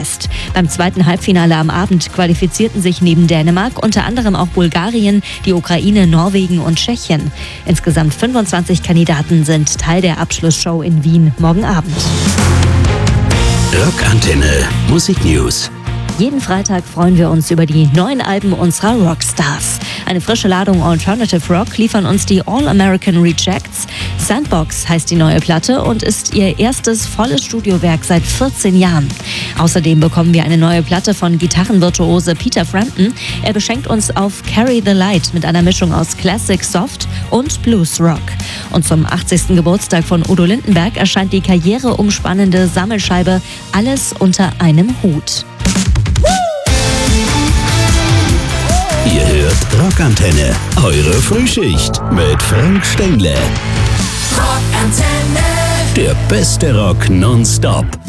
Budapest. Beim zweiten Halbfinale am Abend qualifizierten sich neben Dänemark unter anderem auch Bulgarien, die Ukraine, Norwegen und Tschechien. Insgesamt 25 Kandidaten sind Teil der Abschlussshow in Wien morgen Abend. Rockantenne Musik News. Jeden Freitag freuen wir uns über die neuen Alben unserer Rockstars. Eine frische Ladung Alternative Rock liefern uns die All-American Rejects. Sandbox heißt die neue Platte und ist ihr erstes volles Studiowerk seit 14 Jahren. Außerdem bekommen wir eine neue Platte von Gitarrenvirtuose Peter Frampton. Er beschenkt uns auf Carry the Light mit einer Mischung aus Classic Soft und Blues Rock. Und zum 80. Geburtstag von Udo Lindenberg erscheint die karriereumspannende Sammelscheibe Alles unter einem Hut. Ihr hört Rockantenne, eure Frühschicht mit Frank Stengler. Rockantenne. Der beste Rock nonstop.